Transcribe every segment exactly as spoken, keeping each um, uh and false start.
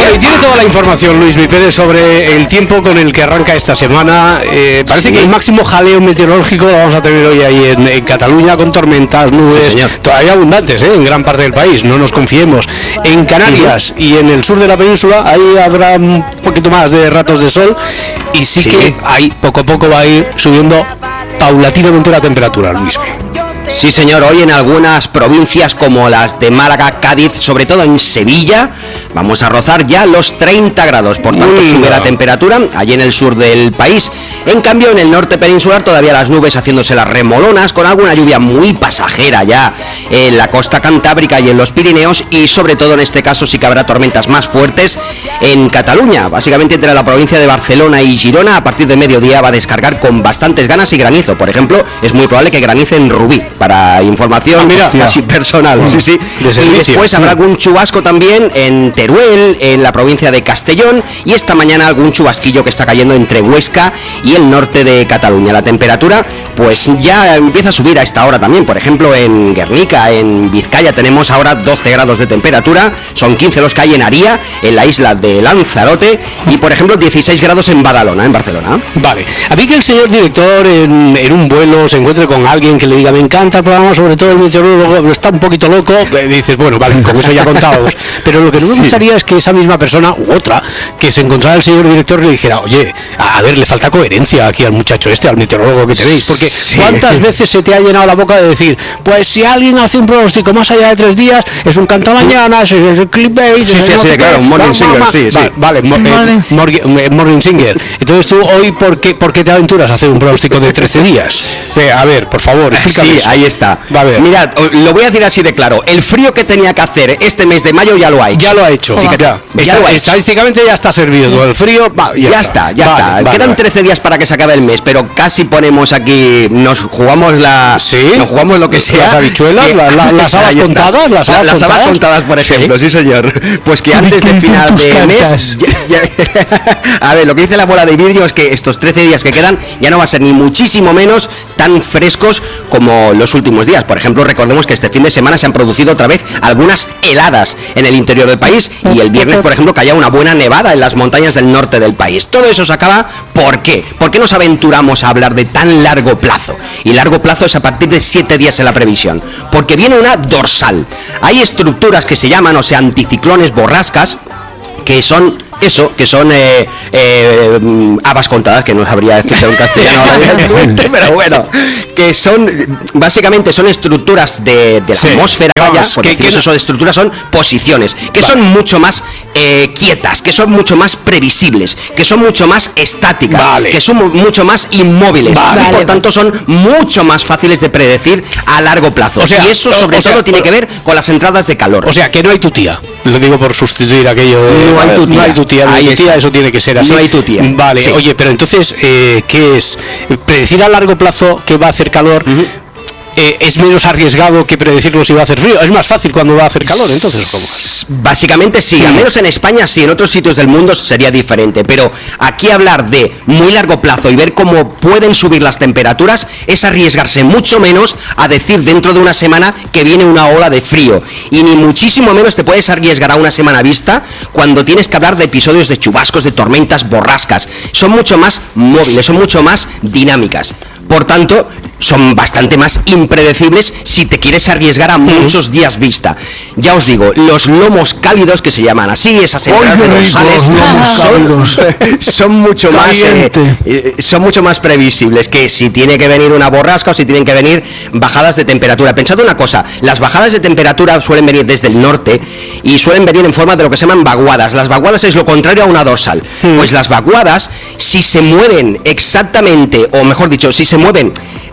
Bueno, y tiene toda la información Luis Pérez sobre el tiempo con el que arranca esta semana. Eh, parece sí. que el máximo jaleo meteorológico lo vamos a tener hoy ahí en, en Cataluña, con tormentas, nubes, sí, todavía abundantes, ¿eh? En gran parte del país, no nos confiemos. En Canarias uh-huh. y en el sur de la península, ahí habrá un poquito más de ratos de sol, y sí, sí. que ahí poco a poco va a ir subiendo paulatinamente la temperatura, Luis. Sí, señor, hoy en algunas provincias como las de Málaga, Cádiz, sobre todo en Sevilla, vamos a rozar ya los treinta grados, por tanto Uy, sube no. la temperatura allí en el sur del país. En cambio, en el norte peninsular todavía las nubes haciéndose las remolonas, con alguna lluvia muy pasajera ya en la costa cantábrica y en los Pirineos, y sobre todo en este caso sí que habrá tormentas más fuertes en Cataluña, básicamente entre la provincia de Barcelona y Girona. A partir de mediodía va a descargar con bastantes ganas y granizo. Por ejemplo, es muy probable que granice en Rubí, para información ah, mira, casi personal. Mm. Sí, sí. De y después habrá algún chubasco también en Teruel, en la provincia de Castellón, y esta mañana algún chubasquillo que está cayendo entre Huesca y el norte de Cataluña. La temperatura pues ya empieza a subir a esta hora también. Por ejemplo, en Guernica, en Vizcaya, tenemos ahora doce grados de temperatura, son quince los que hay en Aría, en la isla de Lanzarote, y por ejemplo dieciséis grados en Badalona, en Barcelona. Vale, a mí que el señor director en, en un vuelo se encuentre con alguien que le diga: me encanta el programa, sobre todo el meteorólogo, está un poquito loco, dices, bueno, vale, con eso ya contados. Pero lo que no me gustaría sí. es que esa misma persona u otra que se encontrara el señor director y le dijera: oye, a, a ver, le falta coherencia aquí al muchacho este, al meteorólogo que tenéis, porque sí. ¿cuántas veces se te ha llenado la boca de decir, pues si alguien hace un pronóstico más allá de tres días, es un cantamañanas, es el clickbait, sí, es sí, el sí, no claro, un morning singer, va, sí, sí. Vale, vale mo, eh, morning, morning singer. Entonces tú hoy, ¿por qué, por qué te aventuras a hacer un pronóstico de trece días? Eh, a ver, por favor, explícame. Sí, eso. ahí está. Va a ver. Mirad, lo voy a decir así de claro. El frío que tenía que hacer este mes de mayo ya lo ha hecho. Ya lo ha hecho. Fíjate, ya, ya está, lo ha hecho. Estadísticamente ya está servido todo el frío. Va, ya, ya está, está, ya vale, está. Vale, Quedan vale. trece días para que se acabe el mes, pero casi ponemos aquí, nos jugamos la, ¿Sí? nos jugamos lo que sea. Las habichuelas, que, la, la, las habas contadas, las habas, la, las habas contadas, por ejemplo, sí, sí señor. Pues que antes de final de mes, ya, ya, a ver, lo que dice la bola de vidrio es que estos trece días que quedan ya no va a ser ni muchísimo menos tan frescos como los últimos días. Por ejemplo, recordemos que este fin de semana se han producido otra vez algunas heladas en el interior del país, y el viernes, por ejemplo, caía una buena nevada en las montañas del norte del país. Todo eso se acaba. ¿Por qué? ¿Por qué nos aventuramos a hablar de tan largo plazo? Y largo plazo es a partir de siete días en la previsión, porque viene una dorsal. Hay estructuras que se llaman, o sea, anticiclones, borrascas, que son eso, que son eh, eh, habas contadas, que no sabría decirlo en castellano ahora, pero bueno, que son, básicamente son estructuras de, de la sí, atmósfera, vamos, vaya, por que, decir que eso, no... son estructuras, son posiciones, que vale. son mucho más eh, quietas, que son mucho más previsibles, que son mucho más estáticas, vale. que son mucho más inmóviles, vale. y por tanto son mucho más fáciles de predecir a largo plazo. O sea, y eso sobre o, o sea, todo tiene que ver con las entradas de calor. O sea, que no hay tu tía. Lo digo por sustituir aquello de... No hay tu tía. No hay tu tía, no hay tu tía, eso tiene que ser así. No hay tu tía. Vale, sí. Oye, pero entonces, eh, ¿qué es? ¿Predecir a largo plazo que va a hacer calor? Uh-huh. Eh, ¿Es menos arriesgado que predecirlo si va a hacer frío? ¿Es más fácil cuando va a hacer calor? Entonces, ¿cómo? Básicamente sí, sí, al menos en España sí, en otros sitios del mundo sería diferente, pero aquí hablar de muy largo plazo y ver cómo pueden subir las temperaturas es arriesgarse mucho menos a decir dentro de una semana que viene una ola de frío, y ni muchísimo menos te puedes arriesgar a una semana vista cuando tienes que hablar de episodios de chubascos, de tormentas, borrascas. Son mucho más móviles, son mucho más dinámicas. Por tanto, son bastante más impredecibles si te quieres arriesgar a muchos días vista. Ya os digo, los lomos cálidos, que se llaman así, esas entradas de dorsales, son, son mucho más eh, eh, son mucho más previsibles que si tiene que venir una borrasca o si tienen que venir bajadas de temperatura. Pensad una cosa, las bajadas de temperatura suelen venir desde el norte y suelen venir en forma de lo que se llaman vaguadas. Las vaguadas es lo contrario a una dorsal. Hmm. Pues las vaguadas, si se mueven exactamente, o mejor dicho, si se mueven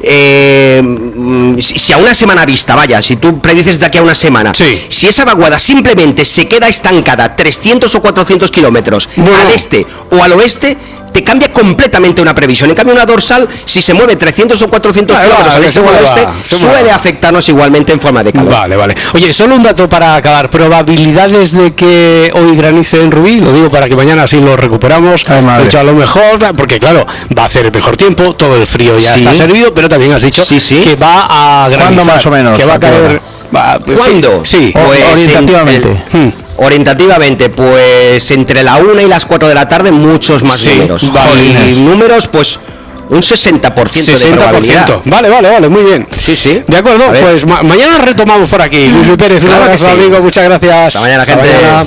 Eh, si, si a una semana vista, vaya, si tú predices de aquí a una semana, sí. si esa vaguada simplemente se queda estancada trescientos o cuatrocientos kilómetros bueno. al este o al oeste, te cambia completamente una previsión. En cambio, una dorsal, si se mueve trescientos o cuatrocientos ah, kilómetros al este o al oeste, suele afectarnos igualmente en forma de calor. Vale, vale. Oye, solo un dato para acabar. Probabilidades de que hoy granice en Rubí, lo digo para que mañana así lo recuperamos. De hecho, a lo mejor, porque claro, va a hacer el mejor tiempo, todo el frío ya sí. está servido, pero también has dicho sí, sí. que va a granizar. ¿Cuándo más o menos? Que va a caer... Va, pues ¿Cuándo? Sí, pues orientativamente. El, Orientativamente, pues entre la una y las cuatro de la tarde, muchos más sí, números. Vale. Y números, pues un sesenta por ciento de probabilidad. Vale, vale, vale, muy bien. Sí, sí. De acuerdo, pues ma- mañana retomamos por aquí. Luis Luis Pérez, un abrazo, sí. amigo, muchas gracias. Hasta mañana, gente. Hasta mañana.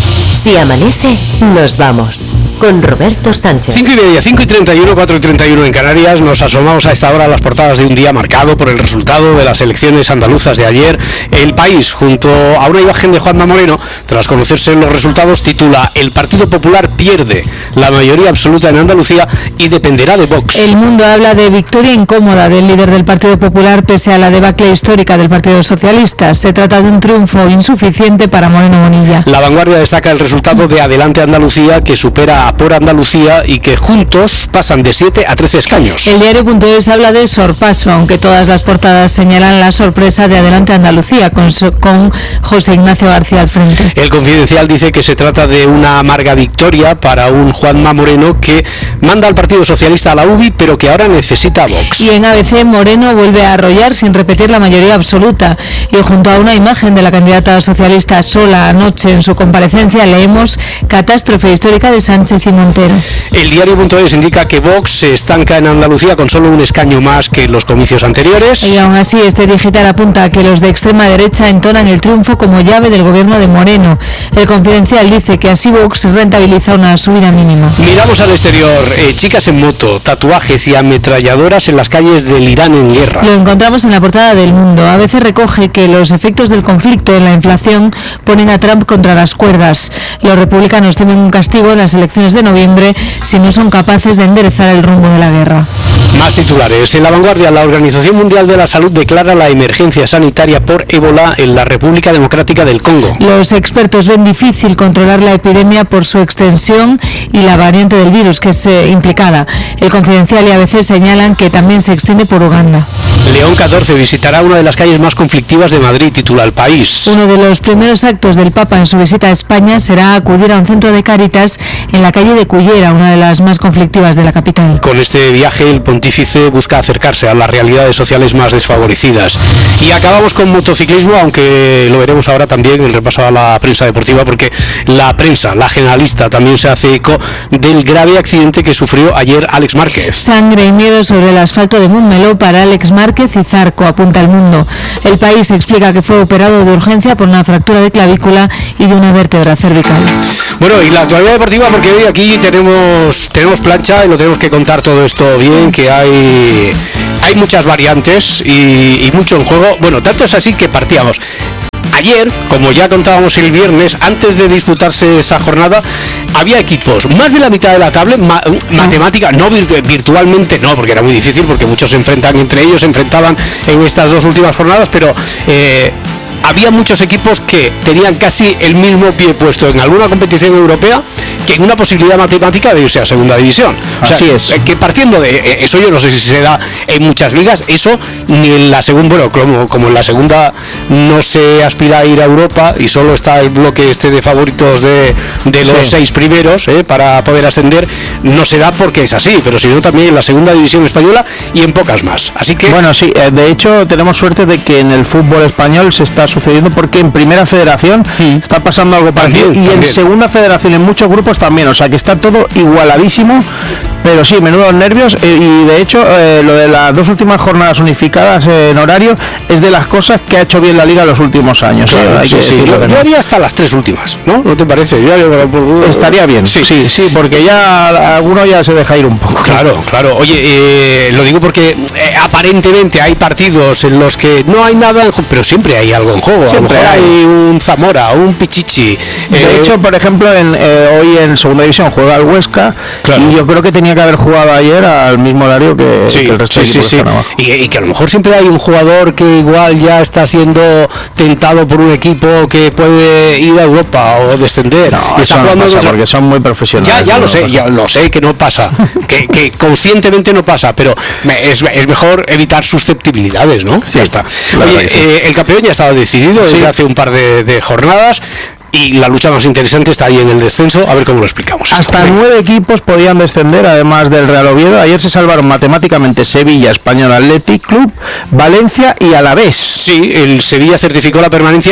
Si amanece, nos vamos. Con Roberto Sánchez. cinco y media, cinco y treinta y uno, cuatro y treinta y uno en Canarias. Nos asomamos a esta hora a las portadas de un día marcado por el resultado de las elecciones andaluzas de ayer. El País, junto a una imagen de Juanma Moreno, tras conocerse los resultados, titula: El Partido Popular pierde la mayoría absoluta en Andalucía y dependerá de Vox. El Mundo habla de victoria incómoda del líder del Partido Popular pese a la debacle histórica del Partido Socialista. Se trata de un triunfo insuficiente para Moreno Bonilla. La Vanguardia destaca el resultado de Adelante Andalucía, que supera a Por Andalucía y que juntos pasan de siete a trece escaños. El diario.es habla de sorpaso, aunque todas las portadas señalan la sorpresa de Adelante Andalucía con, con José Ignacio García al frente. El Confidencial dice que se trata de una amarga victoria para un Juanma Moreno que manda al Partido Socialista a la U B I, pero que ahora necesita a Vox. Y en A B C, Moreno vuelve a arrollar sin repetir la mayoría absoluta. Y junto a una imagen de la candidata socialista sola anoche en su comparecencia, leemos: catástrofe histórica de Sánchez y Montero. El diario.es indica que Vox se estanca en Andalucía con solo un escaño más que en los comicios anteriores. Y aún así, este digital apunta a que los de extrema derecha entonan el triunfo como llave del gobierno de Moreno. El Confidencial dice que así Vox rentabiliza una subida mínima. Miramos al exterior. Eh, chicas en moto, tatuajes y ametralladoras en las calles del Irán en guerra. Lo encontramos en la portada del Mundo. A veces recoge que los efectos del conflicto en la inflación ponen a Trump contra las cuerdas. Los republicanos temen un castigo en las elecciones de noviembre si no son capaces de enderezar el rumbo de la guerra. Más titulares. En La Vanguardia, la Organización Mundial de la Salud declara la emergencia sanitaria por ébola en la República Democrática del Congo. Los expertos ven difícil controlar la epidemia por su extensión y la variante del virus que es eh, implicada. El Confidencial y A B C señalan que también se extiende por Uganda. León catorce visitará una de las calles más conflictivas de Madrid, titula El País. Uno de los primeros actos del Papa en su visita a España será acudir a un centro de Cáritas en la calle de Cullera, una de las más conflictivas de la capital. Con este viaje, el pontífice busca acercarse a las realidades sociales más desfavorecidas. Y acabamos con motociclismo, aunque lo veremos ahora también, el repaso a la prensa deportiva, porque la prensa, la generalista, también se hace eco del grave accidente que sufrió ayer Alex Márquez. Sangre y miedo sobre el asfalto de Montmeló para Alex Márquez y Zarco, apunta El Mundo. El País explica que fue operado de urgencia por una fractura de clavícula y de una vértebra cervical. Bueno, y la actualidad deportiva, porque hoy aquí tenemos tenemos plancha y lo tenemos que contar todo esto bien, que hay hay muchas variantes y, y mucho en juego. Bueno, tanto es así que partíamos. Ayer, como ya contábamos el viernes, antes de disputarse esa jornada, había equipos, más de la mitad de la tabla, ma- matemática, no virtu- virtualmente no, porque era muy difícil, porque muchos se enfrentan entre ellos, se enfrentaban en estas dos últimas jornadas, pero eh, había muchos equipos que tenían casi el mismo pie puesto en alguna competición europea que en una posibilidad matemática de irse a segunda división. O sea, así es. Que partiendo de eso, yo no sé si se da en muchas ligas, eso ni en la segunda, bueno, como, como en la segunda no se aspira a ir a Europa y solo está el bloque este de favoritos de, de los sí. seis primeros eh, para poder ascender, no se da porque es así, pero si no también en la segunda división española y en pocas más. Así que bueno, sí, de hecho tenemos suerte de que en el fútbol español se está sucediendo, porque en primera federación sí. está pasando algo parecido, y también. En segunda federación en muchos grupos también, o sea que está todo igualadísimo, pero sí, menudos nervios, eh, y de hecho eh, lo de las dos últimas jornadas unificadas eh, en horario es de las cosas que ha hecho bien la liga en los últimos años. Claro, eh, hay sí, que sí. Yo, yo haría hasta las tres últimas, ¿no? ¿No te parece? Yo haría, por... Estaría bien, sí. sí, sí, porque ya alguno ya se deja ir un poco. Claro, claro. Oye, eh, lo digo porque eh, aparentemente hay partidos en los que no hay nada en juego, pero siempre hay algo en juego. Siempre a lo mejor hay. hay un Zamora, un Pichichi. De eh, hecho, por ejemplo, en, eh, hoy en segunda división juega el Huesca, claro. y yo creo que tenía que haber jugado ayer al mismo horario que, sí, que el resto sí, de equipos sí, que están sí. abajo. Y, y que a lo mejor siempre hay un jugador que igual ya está siendo tentado por un equipo que puede ir a Europa o descender. No, y eso está no jugando pasa otro... porque son muy profesionales. Ya, ya no lo sé, pasa. ya lo sé que no pasa, que, que conscientemente no pasa, pero es, es mejor evitar susceptibilidades, ¿no? Sí, ya está. Claro. Oye, eh, el campeón ya estaba decidido desde sí. hace un par de, de jornadas. Y la lucha más interesante está ahí en el descenso, a ver cómo lo explicamos. Hasta esto. nueve equipos podían descender, además del Real Oviedo. Ayer se salvaron matemáticamente Sevilla, Español Athletic Club, Valencia y Alavés. Sí, el Sevilla certificó la permanencia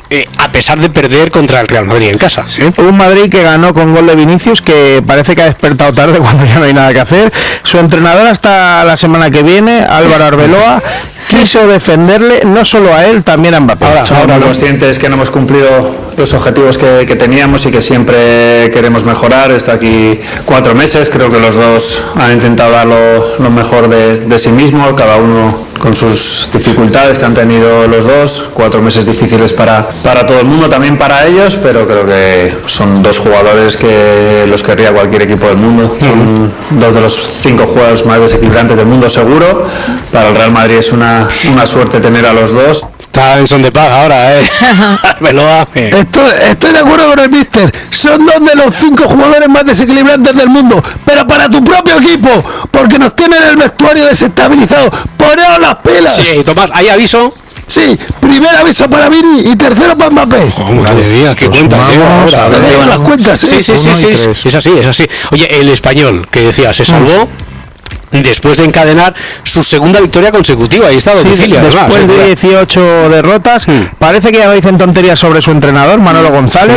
eh, a pesar de perder contra el Real Madrid en casa. Sí. Un Madrid que ganó con gol de Vinicius, que parece que ha despertado tarde cuando ya no hay nada que hacer. Su entrenador hasta la semana que viene, Álvaro Arbeloa, quiso defenderle no solo a él, también a Mbappé. Ahora, somos ahora conscientes que no hemos cumplido los objetivos que, que teníamos y que siempre queremos mejorar. Está aquí cuatro meses, creo que los dos han intentado dar lo, lo mejor de, de sí mismos, cada uno con sus dificultades que han tenido los dos, cuatro meses difíciles para, para todo el mundo, también para ellos, pero creo que son dos jugadores que los querría cualquier equipo del mundo, son dos de los cinco jugadores más desequilibrantes del mundo seguro. Para el Real Madrid es una, una suerte tener a los dos. Está en son de paz ahora, eh. Arbeloa, eh. Estoy, estoy de acuerdo con el míster, son dos de los cinco jugadores más desequilibrantes del mundo, pero para tu propio equipo, porque nos tienen el vestuario desestabilizado. Poneos las pilas. Sí, Tomás, ¿hay aviso? Sí, primer aviso para Vini y tercero para Mbappé. Oh, madre mía, qué cuentas, eh, ahora, ahora, ahora, las cuentas, sí, sí, sí, sí, sí, es así, es así. Oye, el Español, que decía, se salvó después de encadenar su segunda victoria consecutiva, y está a domicilio, sí, además, después de dieciocho derrotas. mm. Parece que ya no dicen tonterías sobre su entrenador, Manolo González.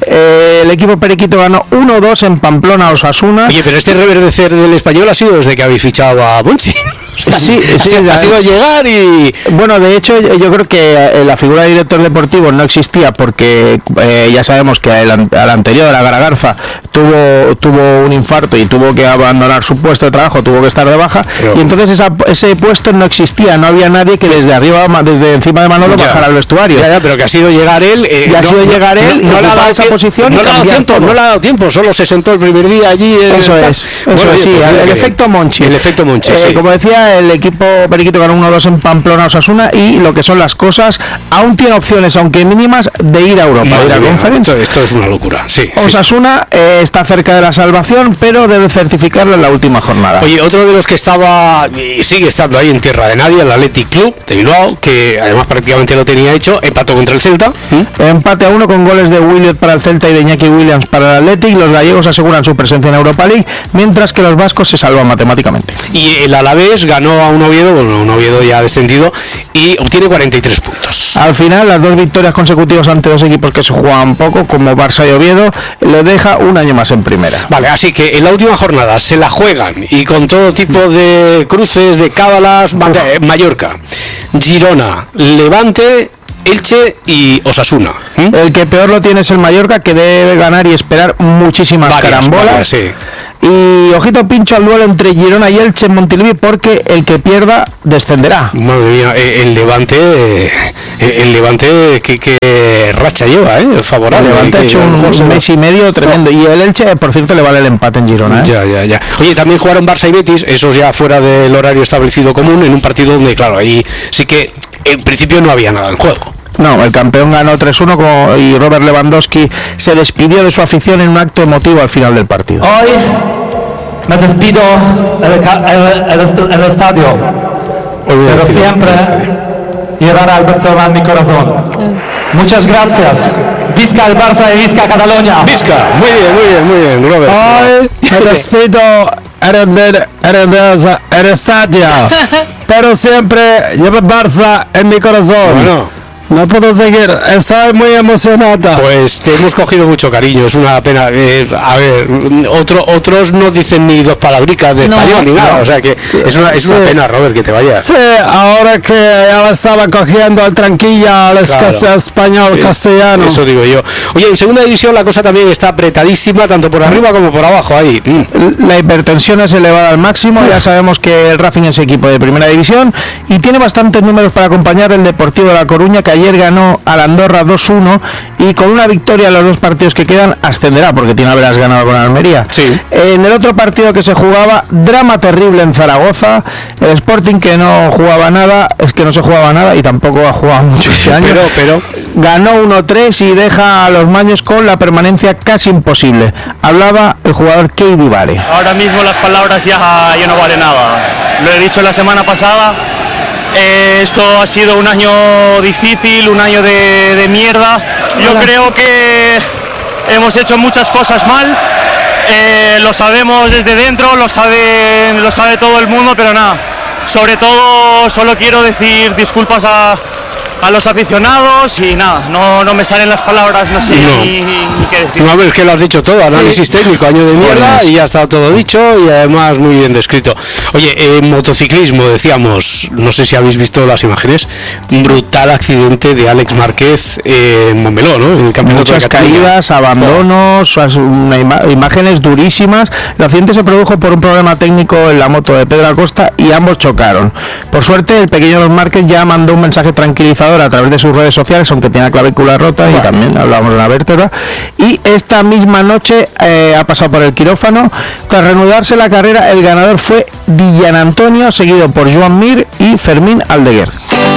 eh, el equipo periquito ganó uno dos en Pamplona a Osasuna. Oye, pero este reverdecer del Español ha sido desde que habéis fichado a Monchi. Sí, sí, ha sido llegar y... Bueno, de hecho, yo creo que la figura de director deportivo no existía porque eh, ya sabemos que el, al anterior, a Garagarza, tuvo, tuvo un infarto y tuvo que abandonar su puesto de trabajo, tuvo que estar de baja, pero... y entonces esa, ese puesto no existía, no había nadie que desde arriba, desde encima de Manolo, ya bajara al vestuario. Ya, ya, pero que ha sido llegar él... Eh, y ha no, sido llegar él no, no, y no le ha dado esa posición no, y le ha dado tiempo, todo. no le ha dado tiempo, solo se sentó el primer día allí. Eh, eso está. es, eso bueno, es, sí, pues, el, el efecto Monchi. El efecto Monchi, eh, sí. Como decía, el equipo periquito ganó uno dos en Pamplona Osasuna, y lo que son las cosas, aún tiene opciones, aunque mínimas, de ir a Europa, Madre ir a mía, conferencia. Esto, esto es una locura, sí. Osasuna sí, sí. Eh, está cerca de la salvación, pero debe certificarlo en la última jornada. Oye, otro de los que estaba y sigue estando ahí en tierra de nadie, el Athletic Club de Bilbao, que además prácticamente lo tenía hecho, empató contra el Celta. ¿Mm? Empate a uno con goles de Williot para el Celta y de Iñaki Williams para el Athletic. Los gallegos aseguran su presencia en Europa League, mientras que los vascos se salvan matemáticamente. Y el Alavés ganó a un Oviedo, bueno, un Oviedo ya descendido, y obtiene cuarenta y tres puntos. Al final, las dos victorias consecutivas ante dos equipos que se juegan poco, como Barça y Oviedo, le deja un año más en primera. Vale, así que en la última jornada se la juegan, y con todo tipo de cruces, de cábalas, Uf. Mallorca, Girona, Levante, Elche y Osasuna. ¿Mm? El que peor lo tiene es el Mallorca, que debe ganar y esperar muchísimas varias, carambolas. Varias, sí. Y ojito pincho al duelo entre Girona y Elche en Montilivi, porque el que pierda descenderá. Madre mía, el Levante, el Levante que, que racha lleva, eh, favorable. El Levante ha hecho un, un mes y medio tremendo, y el Elche, por cierto, le vale el empate en Girona, ¿eh? Ya, ya, ya. Oye, también jugaron Barça y Betis, esos ya fuera del horario establecido común, en un partido donde, claro, ahí sí que en principio no había nada en juego. No, el campeón ganó tres uno y Robert Lewandowski se despidió de su afición en un acto emotivo al final del partido. Hoy me despido del el, el, el estadio, pero siempre llevará al Barcelona en mi corazón. Muchas gracias. Visca el Barça y visca Cataluña. Visca, muy bien, muy bien, muy bien, Robert. Hoy me despido el estadio, pero siempre lleva Barça en mi corazón. Bueno. No puedo seguir, estoy muy emocionada. Pues te hemos cogido mucho cariño, es una pena. Eh, a ver, otro, otros no dicen ni dos palabricas de no, español ni nada, no. O sea que es una, es sí. una pena, Robert, que te vayas. Sí, ahora que ya la estaba cogiendo al tranquilla, al claro. español, sí. castellano. Eso digo yo. Oye, en segunda división la cosa también está apretadísima, tanto por arriba como por abajo, ahí. La hipertensión es elevada al máximo, ya sabemos que el Racing es equipo de primera división y tiene bastantes números para acompañar el Deportivo de La Coruña, que ayer ganó al Andorra dos uno, y con una victoria en los dos partidos que quedan ascenderá, porque tiene haberlas ganado con Almería. Sí. En el otro partido que se jugaba, drama terrible en Zaragoza, el Sporting, que no jugaba nada, es que no se jugaba nada y tampoco ha jugado mucho este año, pero, pero... ganó uno tres y deja a los maños con la permanencia casi imposible. Hablaba el jugador Keidi Vare. Ahora mismo las palabras ya, ya no valen nada, lo he dicho la semana pasada. Eh, esto ha sido un año difícil, un año de, de mierda. Yo Hola. creo que hemos hecho muchas cosas mal, eh, lo sabemos desde dentro, lo sabe, lo sabe todo el mundo, pero nada, sobre todo solo quiero decir disculpas a, a los aficionados y nada, no, no me salen las palabras, no sé No. ni, ni qué decir. No, es que lo has dicho todo, análisis sí. técnico, año de mierda y ya está todo dicho y además muy bien descrito. Oye, en motociclismo decíamos, no sé si habéis visto las imágenes, un brutal accidente de Alex Márquez eh, en Montmeló, ¿no? En el campeonato Muchas de Cataluña. caídas, abandonos, una ima imágenes durísimas. El accidente se produjo por un problema técnico en la moto de Pedro Acosta y ambos chocaron. Por suerte, el pequeño Márquez ya mandó un mensaje tranquilizador a través de sus redes sociales, aunque tiene la clavícula rota bueno. y también hablamos de la vértebra. Y esta misma noche eh, ha pasado por el quirófano. Tras reanudarse la carrera, el ganador fue Dillan Antonio, seguido por Joan Mir y Fermín Aldeguer.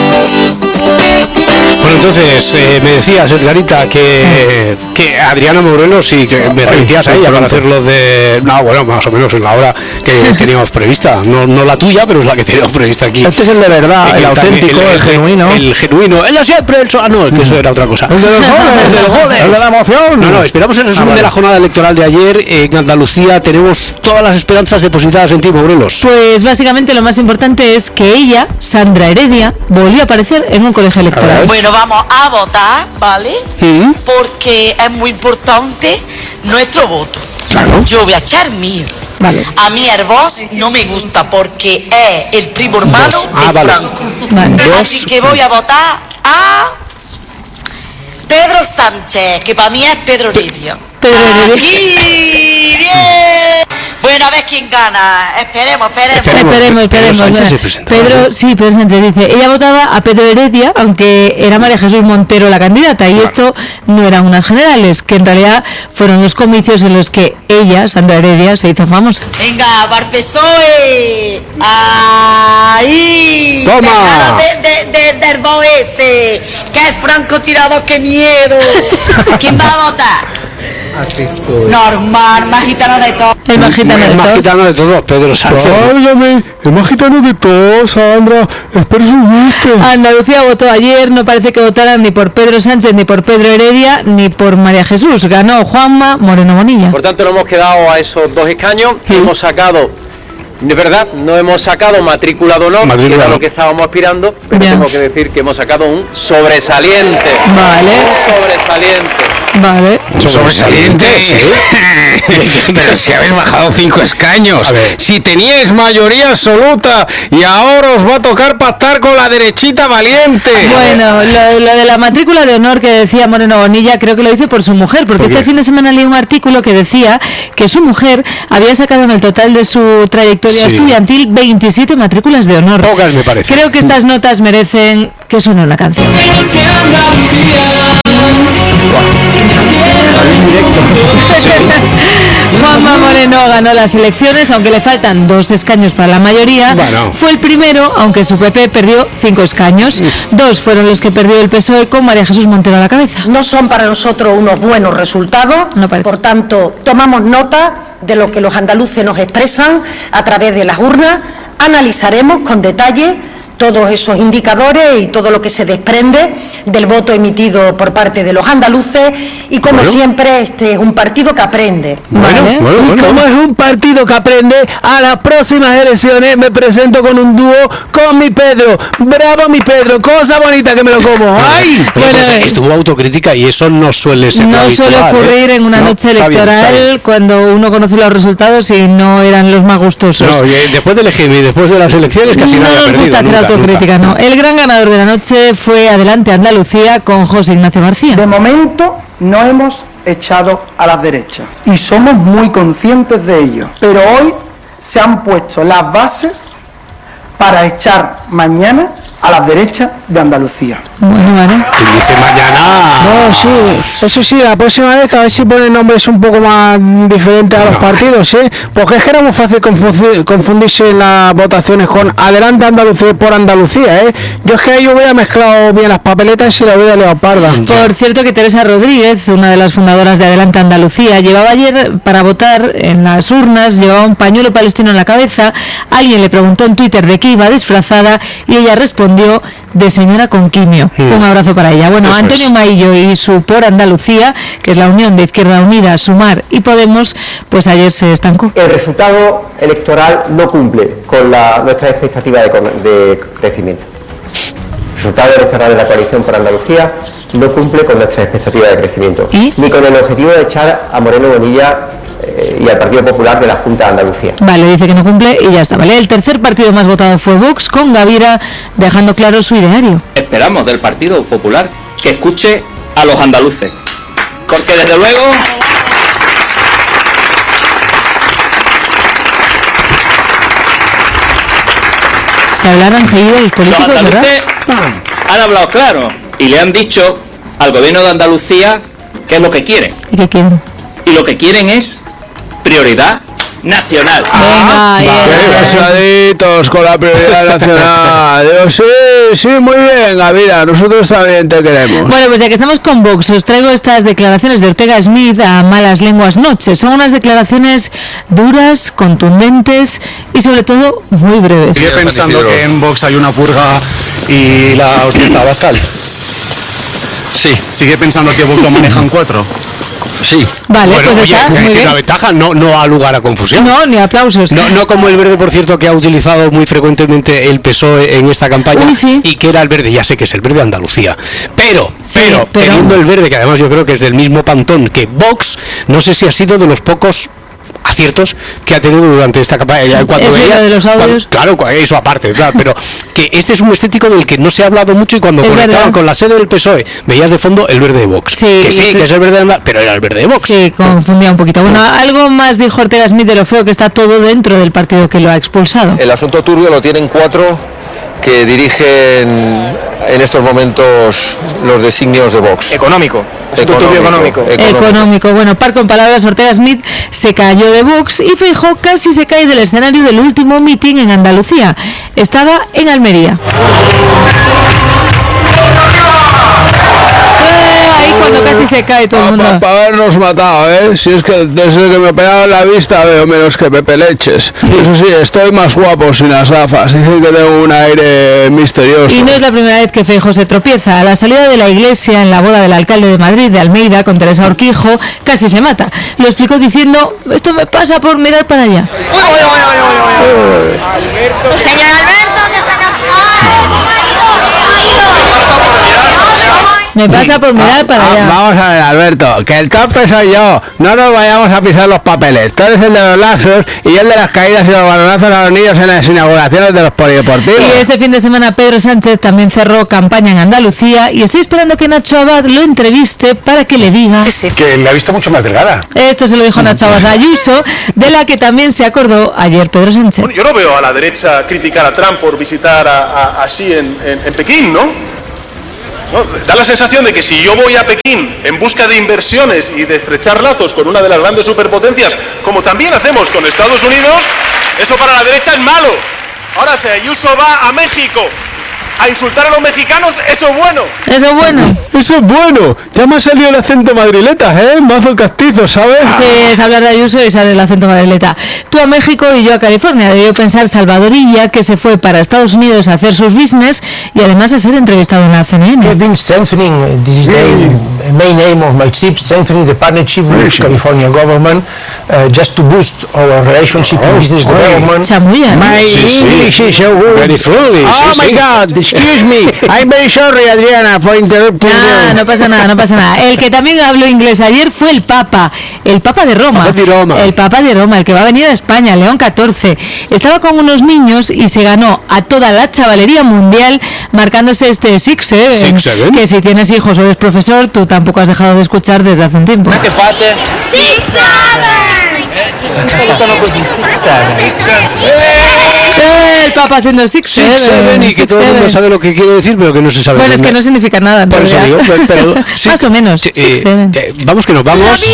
Bueno, entonces, eh, me decías, Edgarita, que, que Adriana Morelos, sí, que me remitías a ella para hacerlo de... No, bueno, más o menos en la hora que teníamos prevista. No, no la tuya, pero es la que teníamos prevista aquí. Este es el de verdad, el, el auténtico, el, el, el genuino. El, el genuino, el de siempre, el... Ah, no, que eso era otra cosa. El de los goles, el de los goles. El de la emoción. No, no, esperamos el resumen ah, vale. de la jornada electoral de ayer. En Andalucía tenemos todas las esperanzas depositadas en ti, Morelos. Pues básicamente lo más importante es que ella, Sandra Heredia, volvió a aparecer en un colegio electoral. Bueno, vamos a votar, ¿vale? ¿Sí? Porque es muy importante nuestro voto. Claro. Yo voy a echar mío. Vale. A mí el voz no me gusta porque es el primo hermano ah, de vale. Franco. Vale. Así que voy a votar a Pedro Sánchez, que para mí es Pedro Heredia. Pedro Heredia. Aquí, bien. Bueno, a ver quién gana. Esperemos, esperemos. Esperemos, esperemos. Pedro Sánchez se presenta. Pedro, sí, Pedro Sánchez dice, ella votaba a Pedro Heredia, aunque era María Jesús Montero la candidata, y claro. esto no eran unas generales, que en realidad fueron los comicios en los que ella, Sandra Heredia, se hizo famosa. Venga, para el P S O E. ¡Ahí! ¡Toma! De, de, de, del voz ese, que es francotirador, qué miedo. ¿Quién va a votar? Normal, más gitano de todo. El más gitano de todos. El más gitano de todos, Pedro Sánchez. Válgame, el más gitano de todos, Sandra. Espero su gusto. Andalucía votó ayer, no parece que votaran ni por Pedro Sánchez, ni por Pedro Heredia, ni por María Jesús. Ganó Juanma Moreno Bonilla. Por tanto, nos hemos quedado a esos dos escaños. Sí. Hemos sacado, de verdad, no hemos sacado matrícula de honor, matrícula. que era lo que estábamos aspirando, pero Bien. tengo que decir que hemos sacado un sobresaliente. Vale. Un sobresaliente. Vale. Sobresaliente, sí. Pero si habéis bajado cinco escaños, si teníais mayoría absoluta y ahora os va a tocar pactar con la derechita valiente. Bueno, lo, lo de la matrícula de honor que decía Moreno Bonilla, creo que lo dice por su mujer, porque ¿Por este fin de semana leí un artículo que decía que su mujer había sacado en el total de su trayectoria sí. estudiantil veintisiete matrículas de honor. Pocas, me parece. Creo que estas notas merecen que suene una canción. Juanma Moreno ganó las elecciones, aunque le faltan dos escaños para la mayoría. Bueno. Fue el primero, aunque su P P perdió cinco escaños. Sí. Dos fueron los que perdió el P S O E con María Jesús Montero a la cabeza. No son para nosotros unos buenos resultados, no por tanto tomamos nota de lo que los andaluces nos expresan a través de las urnas, analizaremos con detalle todos esos indicadores y todo lo que se desprende del voto emitido por parte de los andaluces y como bueno. siempre este es un partido que aprende. Bueno, ¿vale? bueno, bueno. Y como es un partido que aprende, a las próximas elecciones me presento con un dúo con mi Pedro. Bravo mi Pedro, cosa bonita que me lo como. ¡Ay! Bueno, pues estuvo autocrítica y eso no suele ser No habitual, suele ocurrir ¿eh? en una no, noche electoral está bien, está bien. Cuando uno conoce los resultados y no eran los más gustosos. No, después del E G M y después de las elecciones casi no, nadie ha perdido. Nunca, autocrítica, nunca. No. El gran ganador de la noche fue Adelante Andalucía con José Ignacio García. De momento no hemos echado a las derechas y somos muy conscientes de ello, pero hoy se han puesto las bases para echar mañana a las derechas de Andalucía. Bueno, vale. ¿Quién dice mañana? No, sí, eso sí, la próxima vez a ver si ponen nombres un poco más diferentes a los no. partidos, ¿eh? Porque es que era muy fácil confundir, confundirse en las votaciones con Adelante Andalucía por Andalucía, ¿eh? Yo es que yo hubiera mezclado bien las papeletas y la hubiera liado parda. Por cierto que Teresa Rodríguez, una de las fundadoras de Adelante Andalucía, llevaba ayer para votar en las urnas, llevaba un pañuelo palestino en la cabeza, alguien le preguntó en Twitter de qué iba disfrazada y ella respondió de señora con quimio. Sí. Un abrazo para ella. Bueno, Eso Antonio es. Maillo y su Por Andalucía, que es la unión de Izquierda Unida, Sumar y Podemos, pues ayer se estancó. El resultado electoral no cumple con la, nuestra expectativa de, de crecimiento. resultado electoral de la coalición por Andalucía no cumple con nuestras expectativas de crecimiento, ¿y? ni con el objetivo de echar a Moreno Bonilla eh, y al Partido Popular de la Junta de Andalucía. Vale, dice que no cumple y ya está. Vale, el tercer partido más votado fue Vox, con Gavira dejando claro su ideario. Esperamos del Partido Popular que escuche a los andaluces, porque desde luego se hablaran seguido los políticos, los andaluces, ¿verdad? Han hablado claro y le han dicho al gobierno de Andalucía qué es lo que quieren. ¿Y qué quieren? Y lo que quieren es prioridad nacional. Ah, qué pasaditos con la prioridad nacional. Digo, sí, sí, muy bien, Gavira, nosotros también te queremos. Bueno, pues ya que estamos con Vox, os traigo estas declaraciones de Ortega Smith a Malas Lenguas Noches. Son unas declaraciones duras, contundentes y sobre todo muy breves. ¿Sigue pensando que en Vox hay una purga y la orquesta Abascal? Sí. ¿Sigue pensando que Vox lo manejan cuatro? Sí. Vale, bueno, pues oye, está, muy tiene bien. una ventaja, no, no ha lugar a confusión. No, ni aplausos. No, no como el verde, por cierto, que ha utilizado muy frecuentemente el P S O E en esta campaña. Uy, sí. Y que era el verde, ya sé que es el verde de Andalucía. Pero, Sí, pero, pero- teniendo el verde, que además yo creo que es del mismo pantón que Vox, no sé si ha sido de los pocos aciertos que ha tenido durante esta campaña. Ya cuando Eso y veías- lo de los audios. cuando- claro, cu- eso aparte, claro, pero que este es un estético del que no se ha hablado mucho y cuando Es conectaban verdad. con la sede del P S O E veías de fondo el verde de Vox. Sí, que sí, sí. que es el verde de Andalucía, pero era el verde de Vox. Sí, confundía un poquito. Bueno, algo más dijo Ortega Smith de lo feo que está todo dentro del partido que lo ha expulsado. El asunto turbio lo tienen cuatro que dirigen en estos momentos los designios de Vox. Económico. Asunto turbio económico. Económico. Bueno, par con palabras, Ortega Smith se cayó de Vox y Feijóo casi se cae del escenario del último mitin en Andalucía. Estaba en Almería. Eh, ahí cuando casi se cae todo el mundo. Para habernos matado, ¿eh? Si es que desde que me operaron la vista veo menos que Pepe Leches. Eso sí, estoy más guapo sin las gafas. Dicen que tengo un aire misterioso. Y no es la primera vez que Feijóo se tropieza. A la salida de la iglesia, en la boda del alcalde de Madrid, de Almeida, con Teresa Urquijo, casi se mata. Lo explicó diciendo, esto me pasa por mirar para allá. Señor Alberto, que se Me pasa por mirar para allá. Vamos a ver, Alberto, que el torpe soy yo. No nos vayamos a pisar los papeles. Tú eres el de los lazos y yo el de las caídas y los balonazos a los niños en las inauguraciones de los polideportivos. Y este fin de semana Pedro Sánchez también cerró campaña en Andalucía y estoy esperando que Nacho Abad lo entreviste para que le diga... Que me ha visto mucho más delgada. Esto se lo dijo Nacho Abad a Ayuso, de la que también se acordó ayer Pedro Sánchez. Yo no veo a la derecha criticar a Trump por visitar a, a, a Xi en, en, en Pekín, ¿no? ¿no? Da la sensación de que si yo voy a Pekín en busca de inversiones y de estrechar lazos con una de las grandes superpotencias, como también hacemos con Estados Unidos, eso para la derecha es malo. Ahora, si Ayuso va a México a insultar a los mexicanos, eso es bueno. Eso es bueno. Eso es bueno. Ya me ha salido el acento madrileta, ¿eh? Mazo castizo, ¿sabes? Sí, es hablar de Ayuso y sale el acento madrileta. Tú a México y yo a California. Debió pensar Salvadorilla, que se fue para Estados Unidos a hacer sus business y además a ser entrevistado en la C N N. We've been strengthening, this is the main aim of my trip, strengthening the partnership with California government, uh, just to boost our relationship in business development. Chamulla. My English is so good. Very foolish, Oh sí, my sí. God, excuse me. I'm very sorry, Adriana, for interrupting Ah, you. no pasa nada, no pasa nada. El que también habló inglés ayer fue el Papa, el Papa de Roma. Papa de Roma. El Papa de Roma, el que va a venir a España, León catorce. Estaba con unos niños y se ganó a toda la chavalería mundial marcándose este Six Seven. Six Seven. Que si tienes hijos o eres profesor, tú tampoco has dejado de escuchar desde hace un tiempo. Six Eh, El Papa haciendo Six Six Seven. Seven, y que Six todo el mundo Seven. sabe lo que quiere decir, pero que no se sabe. Bueno, es dónde. que no significa nada. en Por eso digo, realidad. pero, pero sí, Más o menos. sí, Six eh, Seven. eh, vamos que nos vamos.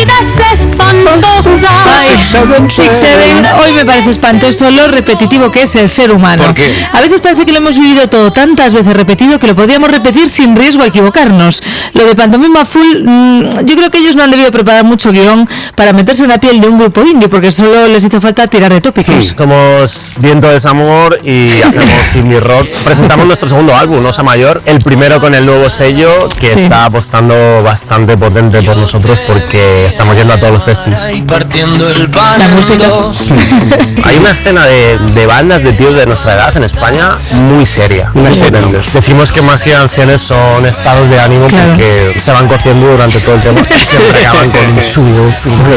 Ay, Six, seven, Six, seven. Hoy me parece espantoso lo repetitivo que es el ser humano. ¿Por qué? A veces parece que lo hemos vivido todo tantas veces repetido que lo podríamos repetir sin riesgo a equivocarnos. Lo de Pantomima Full, mmm, yo creo que ellos no han debido preparar mucho guión para meterse en la piel de un grupo indie, porque solo les hizo falta tirar de tópicos. Somos Viento de Desamor y hacemos indie rock. Presentamos nuestro segundo álbum, Osa Mayor, el primero con el nuevo sello que Sí. está apostando bastante potente por nosotros porque estamos yendo a todos los festivales. partiendo el pan en dos. Hay una escena de, de bandas de tíos de nuestra edad en España muy seria. Muy seria. Decimos que más que canciones son estados de ánimo, claro, porque se van cociendo durante todo el tiempo y siempre acaban con un subidón.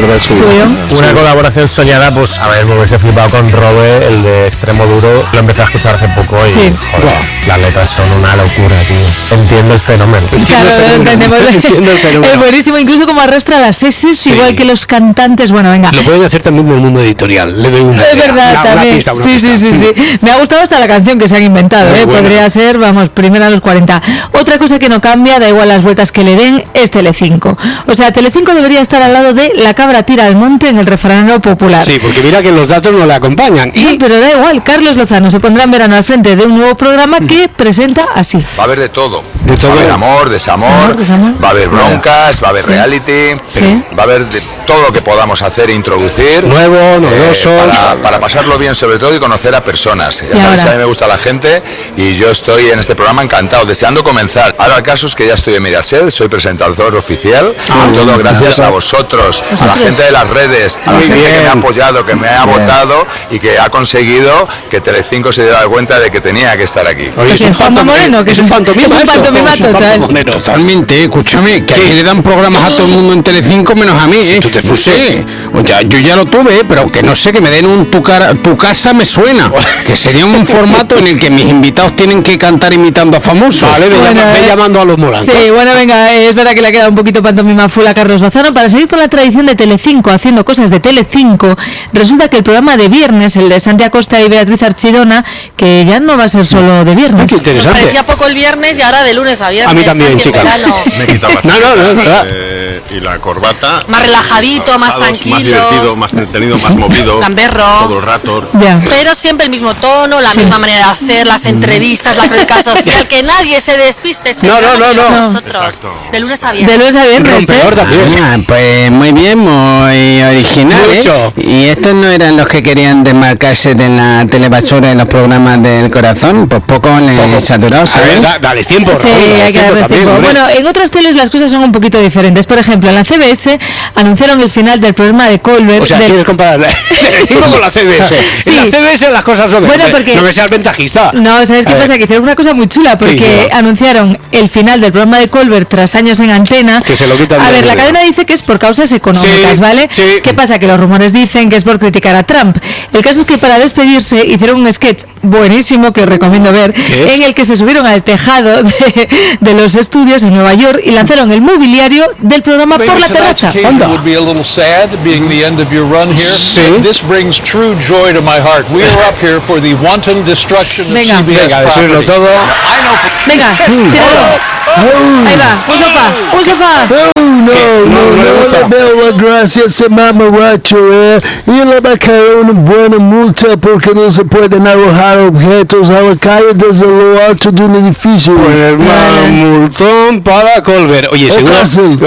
Una colaboración soñada, pues a ver, me hubiese flipado con Robe, el de Extremo Duro. Lo empecé a escuchar hace poco y sí, joder, las letras son una locura, tío. Entiendo el fenómeno. Claro, Entiendo el Entiendo el fenómeno. Es buenísimo, incluso como arrastra las S, sí, igual que los cantantes. Bueno, venga. Lo pueden hacer también del mundo editorial. Le doy una. Es verdad, una, también. Una pista, una sí, pista. sí, sí, sí. Me ha gustado hasta la canción que se han inventado, ¿eh? Podría ser, vamos, primera a los cuarenta. Otra cosa que no cambia, da igual las vueltas que le den, es Telecinco. O sea, Telecinco debería estar al lado de La cabra tira al monte en el refranero popular. Sí, porque mira que los datos no le acompañan. Y... Sí, pero da igual, Carlos Lozano se pondrá en verano al frente de un nuevo programa que presenta así. Va a haber de todo. De todo. Va a haber amor, desamor, amor, desamor. Va a haber broncas, va a haber sí. reality, sí. va a haber de todo lo que podamos hacer e introducir. Nuevo, novedoso. Eh, para, para pasarlo bien sobre todo y conocer a personas. Ya sabes que a mí me gusta la gente y yo estoy en este programa encantado, deseando comenzar. Ahora el caso es que ya estoy en Mediaset, soy presentador oficial, ah, y todo gracias a vosotros, a la gente de las redes, a la Muy gente bien. que me ha apoyado, que me ha bien. votado y que ha conseguido que Telecinco se diera cuenta de que tenía que estar aquí. Oye, es un pantomima, que es un pantomima, es un pantomima total. Totalmente, escúchame, que aquí le dan programas a todo el mundo en Telecinco menos a mí, ¿eh? Tú te fuiste. O sea, yo ya lo tuve, pero que no sé, que me den un tu, cara, tu casa me suena, que sería un formato en el que mis invitados tienen que cantar imitando a famosos. Vale, ve, bueno, llama, ve llamando a los morancos. Sí, bueno, venga, es verdad que le ha quedado un poquito pantomima full a Carlos Lozano. Para seguir con la tradición de Telecinco, haciendo cosas de Telecinco, resulta que el programa de viernes, el de Santi Acosta y Beatriz Archidona, que ya no va a ser solo de viernes. Qué interesante. Me parecía poco el viernes y ahora de lunes a viernes. A mí también, chica. Me quita la no, no, no, sí. eh, y la corbata. Más relajadito, más tranquilo. Más divertido, más entretenido, más movido. Gamberro. Todo el rato. Yeah. Pero siempre el mismo tono, la sí. misma manera de hacer, las entrevistas, la crónica social, que nadie se despiste. Este no, no, no, no. Nosotros. De lunes a viernes. De lunes a viernes. ¿eh? Ah, pues muy bien, muy original. Mucho. ¿eh? Y estos no eran los que querían desmarcarse de la telebasura en los programas del corazón, pues poco les saturó, ¿sabes? Da, dale tiempo, sí, Raúl, hay que darles tiempo. También, bueno, en otras teles las cosas son un poquito diferentes. Por ejemplo, en la C B S anunciaron el final del programa de Colbert. O sea, del... ¿quieres comparar Telecinco con la C B S? Sí. En la C B S las cosas son bueno, porque... no me seas ventajista. No, ¿sabes qué pasa? Que hicieron una cosa muy chula, porque sí, anunciaron el final del programa de Colbert tras años en antena. Que se lo quitan. A ver, la cadena dice que es por causas económicas, sí, ¿vale? Sí. ¿Qué pasa? Que los rumores dicen que es por criticar a Trump. El caso es que para despedirse hicieron un sketch buenísimo que os recomiendo ver, en el que se subieron al tejado de, de los estudios en Nueva York y lanzaron el mobiliario del programa por la terraza. Anda. Would be a little sad being the end of your run here. Sí. This brings true joy to my heart. We are up here for the wanton destruction of venga. C B S venga, property. decirlo todo. Venga, tíralo. Ahí va, un sofá, un sofá. Oh, no, no, no, no, no veo la gracia ese mamarracho, eh. Y le va a caer una buena multa porque no se pueden arrojar objetos a la calle desde lo alto de un edificio. Pues vale. Multón para Colbert. Oye, seguro,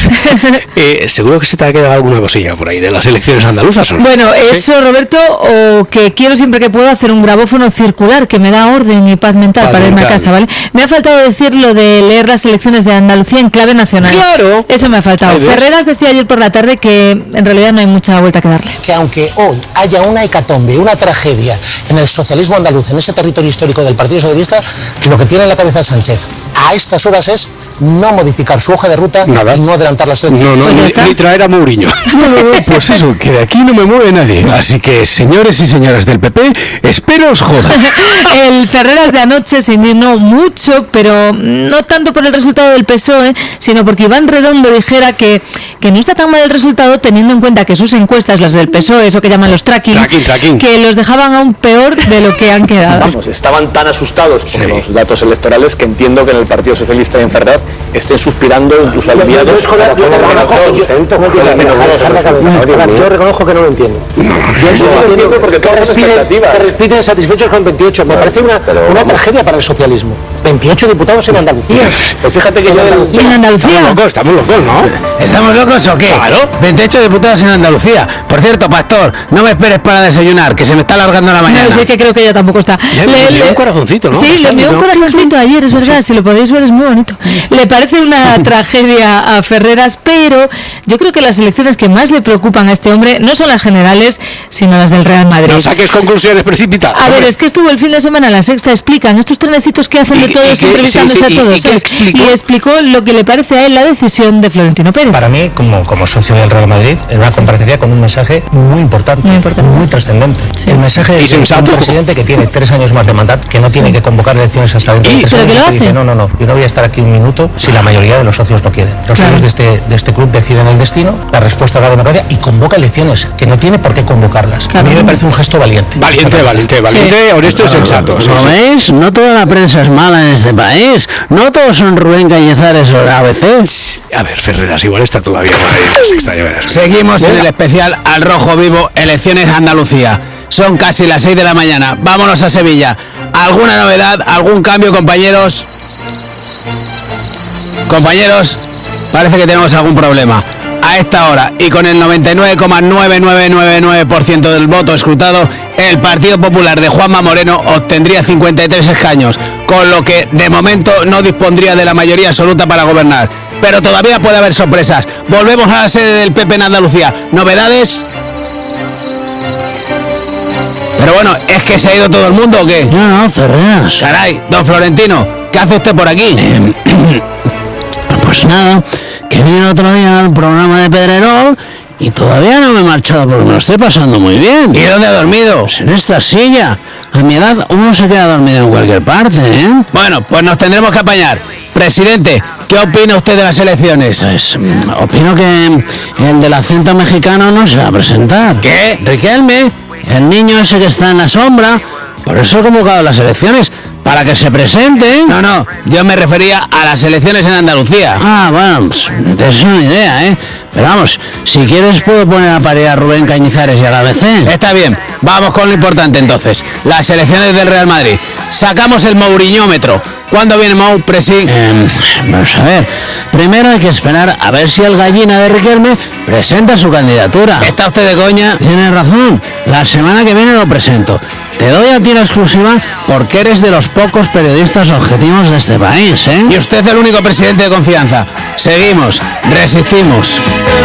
eh, seguro que se te ha quedado alguna cosilla por ahí de las elecciones andaluzas, ¿o no? Bueno, ¿sí? Eso, Roberto, o que quiero siempre que puedo hacer un grabófono circular que me da orden y paz mental paz para mental. irme a casa, ¿vale? Me ha faltado decir lo de leer las elecciones de Andalucía en clave nacional. ¡Claro! Eso me ha faltado. Ferreras decía ayer por la tarde que en realidad no hay mucha vuelta que darle. Que aunque hoy haya una hecatombe, una tragedia en el socialismo andaluz, en ese territorio histórico del Partido Socialista, lo que tiene en la cabeza Sánchez a estas horas es no modificar su hoja de ruta Nada. y no adelantar las elecciones. No, no, ni, ni traer a Mourinho. No, no, no, pues eso, que de aquí no me mueve nadie. Así que, señores y señoras del P P, espero os jodan. El Ferreras de anoche se indignó mucho, pero no tanto por el resultado del P S O E, sino porque Iván Redondo dijera que, que no está tan mal el resultado, teniendo en cuenta que sus encuestas, las del P S O E, eso que llaman los tracking, tracking, tracking. que los dejaban aún peor de lo que han quedado. Vamos, estaban tan asustados por sí. los datos electorales que entiendo que en el Partido Socialista y en Ferraz estén suspirando incluso aliviados. Yo reconozco que no lo entiendo. Yo sí lo entiendo porque todas las expectativas repiten satisfechos con veintiocho. Me parece una, una tragedia para el socialismo. veintiocho diputados en Andalucía. Pues fíjate que yo en Andalucía. ¿En Andalucía? Estamos locos, estamos locos, ¿no? ¿Estamos locos o qué? Claro. veintiocho diputados en Andalucía. Por cierto, Pastor, no me esperes para desayunar, que se me está alargando la mañana. No, sé que creo que ella tampoco está. Le, le, le, un corazoncito, ¿no? Sí, le envió un corazoncito ayer, es verdad, sí. Si lo podéis ver es muy bonito. Le parece una tragedia a Ferreras, pero yo creo que las elecciones que más le preocupan a este hombre no son las generales, sino las del Real Madrid. No saques conclusiones precipitadas. A ver, es que estuvo el fin de semana en La Sexta, explican estos trenecitos que hacen de todos y, y entrevistándose sí, sí, a todos. Y, y, ¿qué explicó? y explicó lo que le parece a él la decisión de Florentino Pérez. Para mí, como, como socio del Real Madrid, era una comparecencia con un mensaje muy importante, muy, importante. muy trascendente. Sí. El mensaje es de un presidente que tiene tres años más de mandato, que no tiene sí. que convocar elecciones hasta dentro de tres años, que, que dice, no, no, no, yo no voy a estar aquí un minuto si la mayoría de los socios no quieren. Los claro. socios de este, de este club deciden el destino, la respuesta a la democracia, y convoca elecciones, que no tiene por qué convocarlas. Claro. A mí me parece un gesto valiente. Valiente, valiente, valiente, sí. honesto y sensato. ¿Lo sí, veis? Sí. No toda la prensa es mala en este país. No todos son Rubén Cañizares o A B C. A ver, Ferreras igual está todavía mal en La Sexta, ya verás. Seguimos en el especial Al Rojo Vivo, Elecciones Andalucía. Son casi las seis de la mañana. Vámonos a Sevilla. ¿Alguna novedad? ¿Algún cambio, compañeros? Compañeros, parece que tenemos algún problema. A esta hora y con el noventa y nueve coma nueve nueve nueve nueve por ciento del voto escrutado, el Partido Popular de Juanma Moreno obtendría cincuenta y tres escaños, con lo que de momento no dispondría de la mayoría absoluta para gobernar. Pero todavía puede haber sorpresas. Volvemos a la sede del P P en Andalucía. ¿Novedades? Pero bueno, ¿es que se ha ido todo el mundo o qué? No, no, Ferreras. Caray, don Florentino, ¿qué hace usted por aquí? Eh, pues nada, que vine el otro día al programa de Pedrerol y todavía no me he marchado porque me lo estoy pasando muy bien. ¿Y dónde ha dormido? Pues en esta silla. A mi edad uno se queda dormido en cualquier parte, ¿eh? Bueno, pues nos tendremos que apañar. Presidente, ¿qué opina usted de las elecciones? Pues opino que el del acento mexicano no se va a presentar. ¿Qué? Riquelme, el niño ese que está en la sombra, por eso he convocado las elecciones, para que se presente. No, no, yo me refería a las elecciones en Andalucía. Ah, bueno, pues es una idea, ¿eh? Pero vamos, si quieres puedo poner a parir a Rubén Cañizares y a la A B C. Está bien, vamos con lo importante entonces. Las elecciones del Real Madrid. Sacamos el Mouriñómetro. ¿Cuándo viene Mou, Presi? Eh, vamos a ver. Primero hay que esperar a ver si el gallina de Riquelme presenta su candidatura. ¿Está usted de coña? Tiene razón. La semana que viene lo presento. Te doy a ti la exclusiva porque eres de los pocos periodistas objetivos de este país, ¿eh? Y usted es el único presidente de confianza. Seguimos, resistimos.